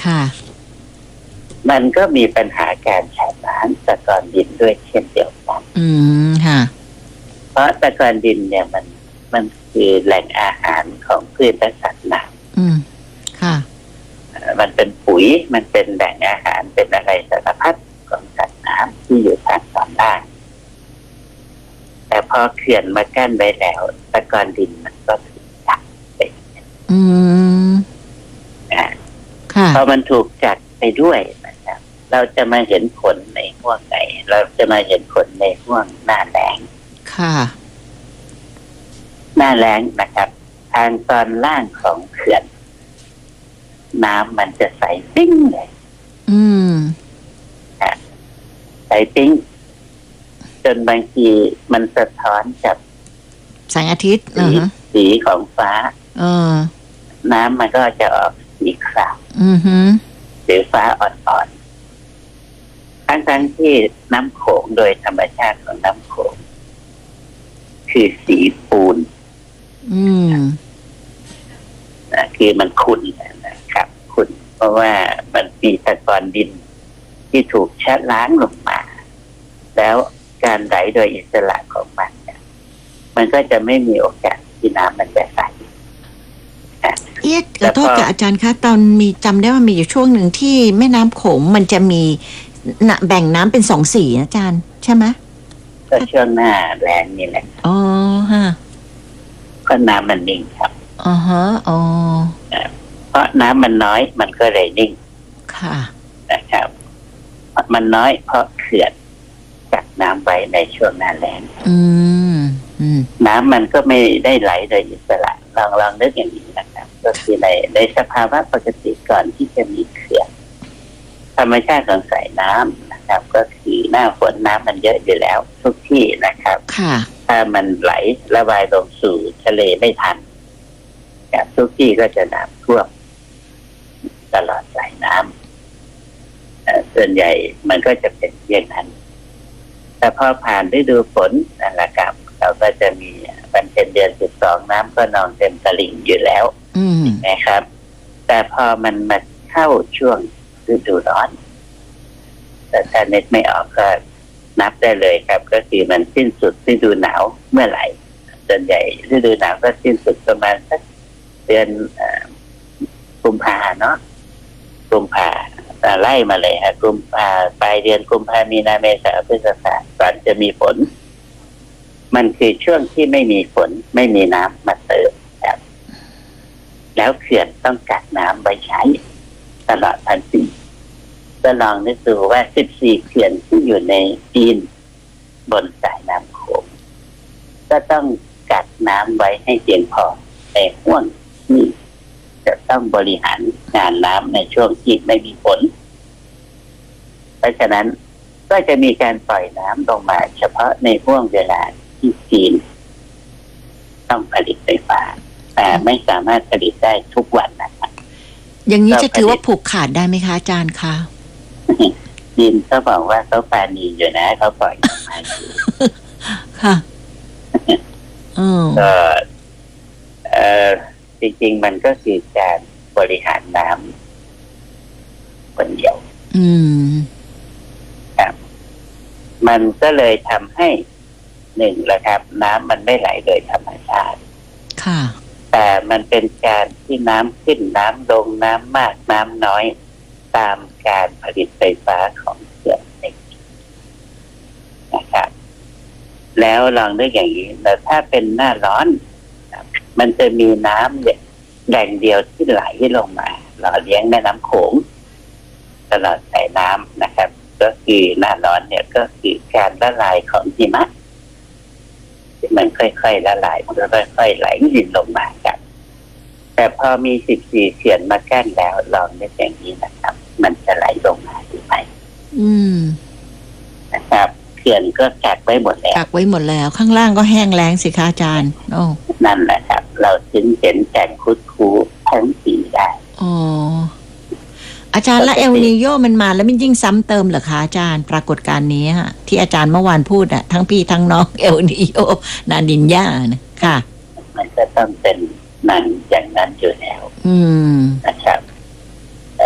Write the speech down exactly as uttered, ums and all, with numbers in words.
ค่ะมันก็มีปัญหาการขาดน้ำตะกอนดินด้วยเช่นเดียวกันอืมค่ะเพราะตะกอนดินเนี่ยมันมันคือแหล่งอาหารของพืชและสัตว์น้ำอืมค่ะมันเป็นปุ๋ยมันเป็นแหล่งอาหารเป็นอะไรสารพัดของสัตว์น้ำที่อยู่ทางตอนล่างแต่พอเขื่อนมากั้นไว้แล้วตะกอนดินมันก็ถูกจับไปอืมค่ะพอมันถูกจับไปด้วยนะครับเราจะมาเห็นผลในห่วงไหนเราจะมาเห็นผลในห่วงหน้าแล้งค่ะหน้าแล้งนะครับทางตอนล่างของเขื่อนน้ำมันจะใสปิ้งเลยอืมใสปิ้งจนบางทีมันสะท้อนกับแสงอาทิตย์สีสีของฟ้าเออน้ำมันก็จะออกสีขาวอือฮึสีฟ้าอ่อนๆทั้งๆที่น้ำโขงโดยธรรมชาติของน้ำโขงคือสีปูนอืมคือมันขุ่นนะครับขุ่นเพราะว่ามันมีตะกอนดินที่ถูกชะล้างลงมาแล้วการไหลโดยอิสระของมันเนี่ยมันก็จะไม่มีโอกาสที่น้ำมันจะใสเอ๊ะขอโทษกับอาจารย์คะตอนมีจำได้ว่ามีอยู่ช่วงหนึ่งที่แม่น้ำโขงมันจะมีแบ่งน้ำเป็นสองสีนะอาจารย์ใช่ไหมก็ช่วงหน้าแล้งนี่แหละอ๋อฮะเพราะน้ำมันนิ่งครับอ๋อฮะอ๋อเพราะน้ำมันน้อยมันก็เลยนิ่งค่ะนะครับมันน้อยเพราะเขื่อนกักน้ำไว้ในช่วงหน้าแล้งอืมอืมน้ำมันก็ไม่ได้ไหลโดยอิสระลองลองนึกอย่างนี้นะครับก็คือในในสภาวะปกติก่อนที่จะมีเขื่อนธรรมชาติของสายน้ำนะครับก็คือหน้าฝนน้ำมันเยอะอยู่แล้วทุกที่นะครับค่ะถ้ามันไหลระบายลงสู่ทะเลไม่ทันทุกที่ก็จะน้ำท่วมตลอดสายน้ำส่วนใหญ่มันก็จะเป็นอย่างนั้นแต่พอผ่านฤดูฝนนั่นแหละครับเราก็จะมีวันเพ็ญเดือนสิบสองน้ำก็นองเต็มตลิ่งอยู่แล้วนะครับแต่พอมันมาเข้าช่วงฤดูร้อนแต่ถ้านึกไม่ออกก็นับได้เลยครับก็คือมันสิ้นสุดฤดูหนาวเมื่อไหร่ส่วนใหญ่ฤดูหนาวก็สิ้นสุดประมาณสักเดือนกุมภาเนาะกุมภาไล่มาเลยฮะกุมภาปลายเดือนกุมภามีนาเมษาพฤษภาก่อนจะมีฝนมันคือช่วงที่ไม่มีฝนไม่มีน้ำมาเติมครับแล้วเขื่อนต้องกักน้ำไว้ใช้ตลอดทั้งปีก็ลองนึกดูว่าสิบสี่เขื่อนที่อยู่ในจีนบนสายน้ำโขงก็ต้องกักน้ำไว้ให้เพียงพอในห่วงที่จะต้องบริหารงานน้ำในช่วงที่ไม่มีฝนเพราะฉะนั้นก็จะมีการปล่อยน้ำลงมาเฉพาะในห่วงเวลาที่จีนต้องผลิตไฟฟ้าแต่ไม่สามารถผลิตได้ทุกวันนะครับอย่างนี้จะถือว่าผูกขาดได้ไหมคะอาจารย์คะจีนเขาบอกว่าเขาปาณีอยู่นะเขาปล่อยมาอยู่ค่ะก็เออจริงๆมันก็คือการบริหารน้ำคนเดียวอืมครับมันก็เลยทำให้หนึ่งละครับน้ำมันไม่ไหลโดยธรรมชาติค่ะแต่มันเป็นการที่น้ำขึ้นน้ำลงน้ำมากน้ำน้อยตามการผลิตไฟฟ้าของเขื่อนเองนะครับแล้วลองนึกอย่างนี้แต่ถ้าเป็นหน้าร้อนมันจะมีน้ำแหล่งเดียวที่ไหลลงมาหล่อเลี้ยงแม่น้ำโขงตลอดสายน้ำนะครับก็คือหน้าร้อนเนี่ยก็คือการละลายของหิมะที่มันค่อยๆละลายมันก็ค่อยๆไหลลินลงมาครับแต่พอมีสิบสี่เขื่อนมากั้นแล้วลองนึกอย่างนี้นะครับมันจะไหลลงมาหรือไม่อืมนะครับเขื่อนก็กักไว้หมดแล้วกักไว้หมดแล้วข้างล่างก็แห้งแล้งสิคะอาจารย์โอ้นั่นแหละครับเราถึงเห็นแก่งคุดคูทั้งปีได้อ๋ออาจารย์และเอลนีโยมันมาแล้วมันยิ่งซ้ำเติมเหรอคะอาจารย์ปรากฏการณ์นี้ฮะที่อาจารย์เมื่อวานพูดอะทั้งพี่ทั้งน้องเอลนีโยนานินญานะค่ะมันจะต้องเป็นนั่นอย่างนั้นอยู่แล้วอืมนะครับ